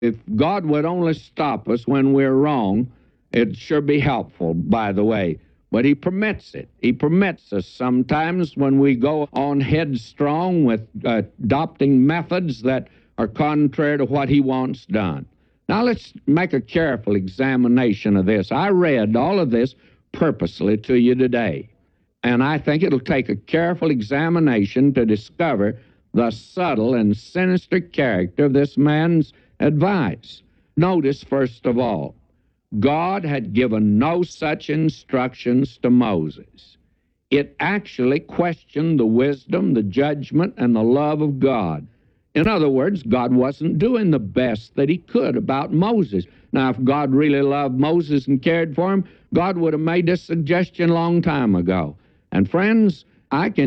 If God would only stop us when we're wrong, it'd sure be helpful, by the way. But He permits it. He permits us sometimes when we go on headstrong with adopting methods that are contrary to what He wants done. Now let's make a careful examination of this. I read all of this purposely to you today, and I think it'll take a careful examination to discover the subtle and sinister character of this man's advice. Notice, first of all, God had given no such instructions to Moses. It actually questioned the wisdom, the judgment, and the love of God. In other words, God wasn't doing the best that He could about Moses. Now, if God really loved Moses and cared for him, God would have made this suggestion a long time ago. And friends, I can